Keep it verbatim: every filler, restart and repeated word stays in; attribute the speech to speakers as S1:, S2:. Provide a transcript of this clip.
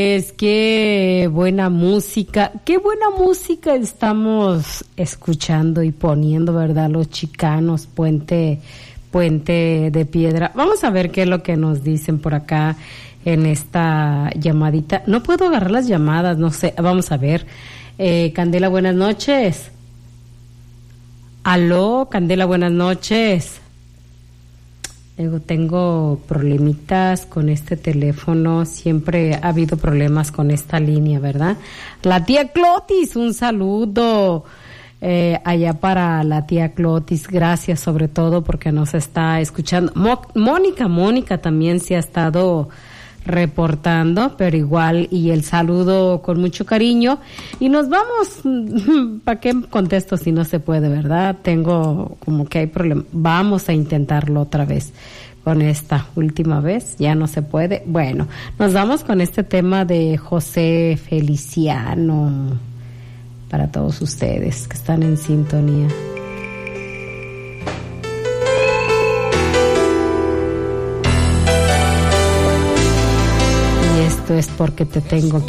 S1: Es que buena música, qué buena música estamos escuchando y poniendo, ¿verdad? Los Chicanos, Puente, Puente de Piedra. Vamos a ver qué es lo que nos dicen por acá en esta llamadita. No puedo agarrar las llamadas, no sé, vamos a ver. Eh, Candela, buenas noches. Aló, Candela, buenas noches. Tengo problemitas con este teléfono, siempre ha habido problemas con esta línea, ¿verdad? La tía Clotis, un saludo eh, allá para la tía Clotis, gracias sobre todo porque nos está escuchando. Mo- Mónica, Mónica también se ha estado reportando, pero igual, y el saludo con mucho cariño. Y nos vamos, ¿para qué contesto si no se puede, verdad? Tengo como que hay problema. Vamos a intentarlo otra vez con esta última vez, ya no se puede. Bueno, nos vamos con este tema de José Feliciano para todos ustedes que están en sintonía. Esto es porque te tengo que